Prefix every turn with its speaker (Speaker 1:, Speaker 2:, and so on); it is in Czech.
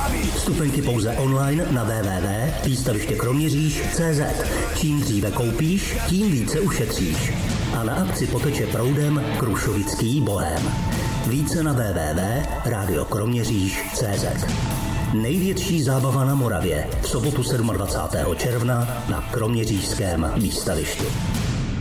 Speaker 1: Vstupenky pouze online na www.výstavištěkroměříž.cz. Čím dříve koupíš, tím více ušetříš. A na akci poteče proudem Krušovický bohém. Více na www.radiokroměříž.cz. Největší zábava na Moravě v sobotu 27. června na Kroměřížském výstavišti.